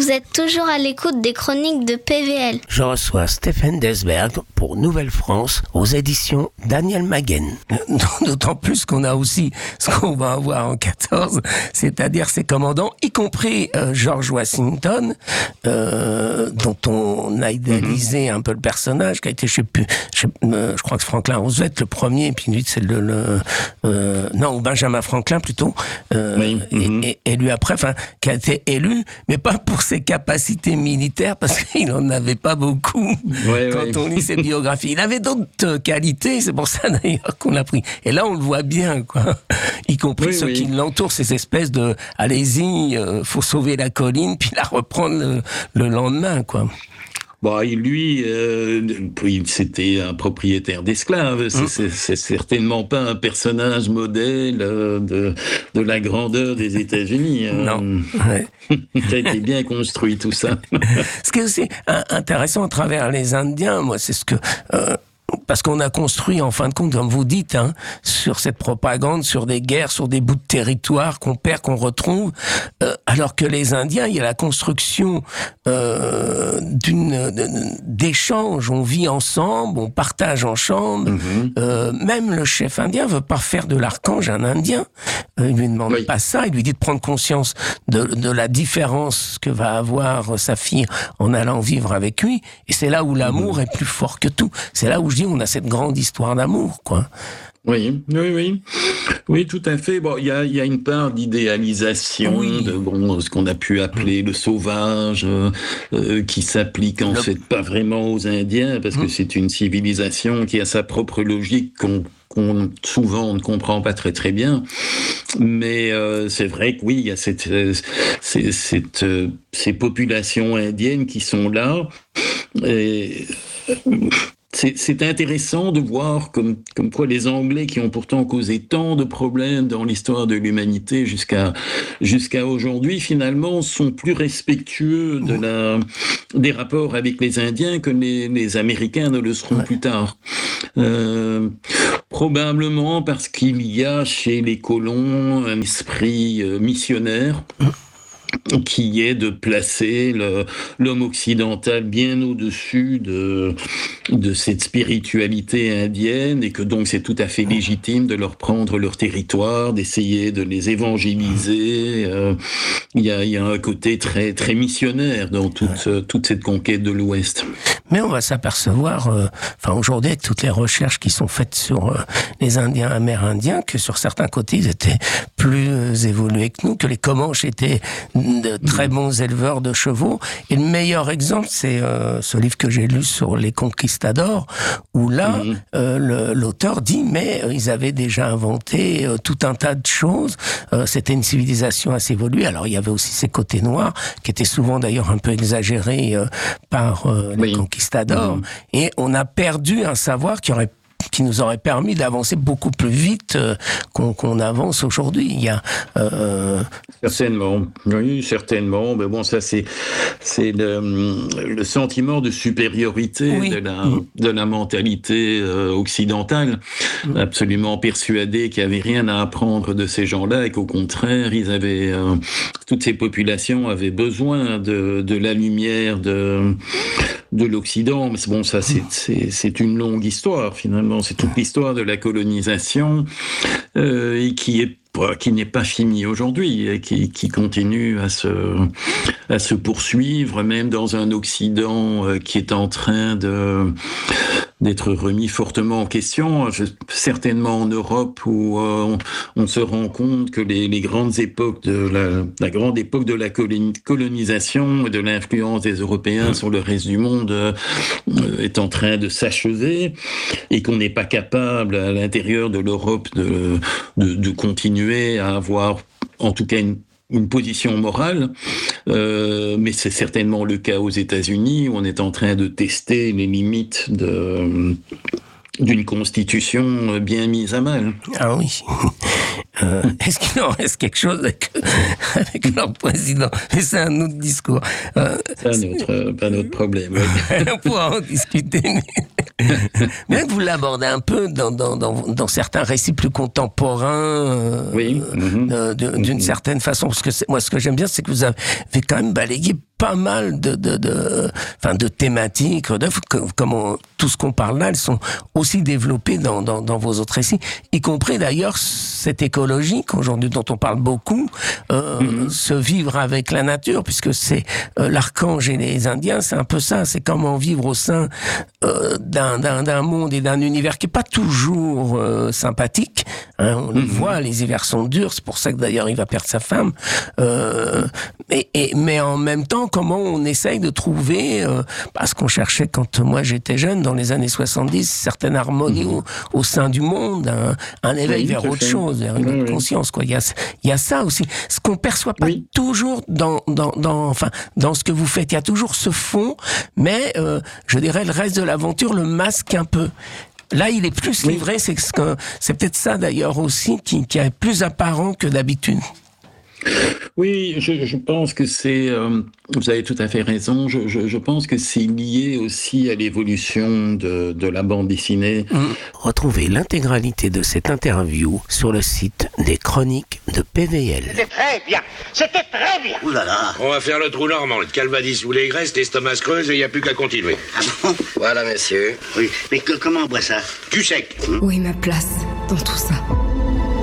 Vous êtes toujours à l'écoute des chroniques de PVL. Je reçois Stéphane Desberg pour Nouvelle France aux éditions Daniel Maguen. D'autant plus qu'on a aussi ce qu'on va avoir en 14, c'est-à-dire ses commandants, y compris George Washington, dont on a idéalisé un peu le personnage, qui a été, je crois que c'est Franklin Roosevelt le premier, et puis lui c'est ou Benjamin Franklin plutôt, et lui après, qui a été élu, mais pas pour ses capacités militaires, parce qu'il n'en avait pas beaucoup quand on lit ses biographies. Il avait d'autres qualités, c'est pour ça d'ailleurs qu'on l'a pris. Et là, on le voit bien, quoi. Y compris ceux qui l'entourent, ces espèces de « allez-y, faut sauver la colline », puis la reprendre le lendemain, quoi. Bon, lui, c'était un propriétaire d'esclaves. C'est certainement pas un personnage modèle de la grandeur des États-Unis. Non. Ça a été bien construit, tout ça. Ce qui est aussi intéressant à travers les Indiens, moi, c'est ce que... parce qu'on a construit, en fin de compte, comme vous dites, sur cette propagande, sur des guerres, sur des bouts de territoire qu'on perd, qu'on retrouve, alors que les Indiens, il y a la construction d'échanges. On vit ensemble, on partage ensemble. Même le chef indien veut pas faire de l'archange un Indien. Il lui demande pas ça. Il lui dit de prendre conscience de la différence que va avoir sa fille en allant vivre avec lui. Et c'est là où l'amour est plus fort que tout. C'est là où je dis on a cette grande histoire d'amour, quoi. Oui, tout à fait. Bon, il y a une part d'idéalisation de ce qu'on a pu appeler le sauvage, qui s'applique en fait pas vraiment aux Indiens, parce que c'est une civilisation qui a sa propre logique qu'on souvent on ne comprend pas très très bien, mais c'est vrai que oui, il y a ces populations indiennes qui sont là. Et c'est intéressant de voir comme quoi les Anglais, qui ont pourtant causé tant de problèmes dans l'histoire de l'humanité jusqu'à aujourd'hui, finalement, sont plus respectueux des rapports avec les Indiens que les Américains ne le seront plus tard. Probablement parce qu'il y a chez les colons un esprit missionnaire qui est de placer l'homme occidental bien au-dessus de cette spiritualité indienne, et que donc c'est tout à fait légitime de leur prendre leur territoire, d'essayer de les évangéliser. Il y a un côté très, très missionnaire dans toute cette conquête de l'Ouest. Mais on va s'apercevoir, aujourd'hui, avec toutes les recherches qui sont faites sur les Indiens amérindiens, que sur certains côtés, ils étaient plus évolués que nous, que les Comanches étaient de très bons éleveurs de chevaux. Et le meilleur exemple, c'est ce livre que j'ai lu sur les conquistadors, où là, l'auteur dit, mais ils avaient déjà inventé tout un tas de choses. C'était une civilisation assez évoluée. Alors, il y avait aussi ces côtés noirs, qui étaient souvent d'ailleurs un peu exagérés par les conquistadors. Et on a perdu un savoir qui nous aurait permis d'avancer beaucoup plus vite qu'on avance aujourd'hui. Il y a certainement, oui, certainement. Mais bon, ça c'est le sentiment de supériorité de la mentalité occidentale, absolument persuadé qu'il n'y avait rien à apprendre de ces gens-là, et qu'au contraire, toutes ces populations avaient besoin de la lumière de l'Occident. Mais bon, ça c'est une longue histoire finalement. C'est toute l'histoire de la colonisation et qui n'est pas finie aujourd'hui, et qui continue à se poursuivre, même dans un Occident qui est en train d'être remis fortement en question, certainement en Europe, où on se rend compte que les grandes époques la grande époque de la colonisation et de l'influence des Européens sur le reste du monde est en train de s'achever, et qu'on n'est pas capable à l'intérieur de l'Europe de continuer à avoir en tout cas une position morale, mais c'est certainement le cas aux États-Unis, où on est en train de tester les limites d'une constitution bien mise à mal. Ah oui. Est-ce qu'il en reste quelque chose avec leur président? Mais c'est un autre discours. C'est pas notre problème. Oui. On pourra en discuter. Bien que vous l'abordez un peu dans certains récits plus contemporains, d'une certaine façon. Parce que moi, ce que j'aime bien, c'est que vous avez quand même balayé pas mal de thématiques, tout ce qu'on parle là, elles sont aussi développées dans vos autres récits, y compris d'ailleurs cette écologie qu'aujourd'hui dont on parle beaucoup, se vivre avec la nature, puisque c'est l'archange et les Indiens, c'est un peu ça, c'est comment vivre au sein d'un monde et d'un univers qui est pas toujours sympathique. Hein, on le voit, les hivers sont durs, c'est pour ça que d'ailleurs il va perdre sa femme. Mais en même temps, comment on essaye de trouver, ce qu'on cherchait quand moi j'étais jeune, dans les années 70, certaine harmonie au sein du monde, un éveil vers autre chose, vers une autre conscience, quoi. Il y a ça aussi, ce qu'on perçoit pas toujours dans ce que vous faites. Il y a toujours ce fond, mais je dirais le reste de l'aventure le masque un peu. Là, il est plus livré, c'est peut-être ça d'ailleurs aussi qui est plus apparent que d'habitude. Oui, je pense que c'est... vous avez tout à fait raison. Je pense que c'est lié aussi à l'évolution de la bande dessinée. Retrouvez l'intégralité de cette interview sur le site des Chroniques de PVL. C'était très bien. Ouh là là. On va faire le trou normand, le calvadis sous les graisses, l'estomac se creuse et il n'y a plus qu'à continuer. Ah bon? Voilà, messieurs. Oui, mais comment on boit ça? Du sec. Où est ma place dans tout ça?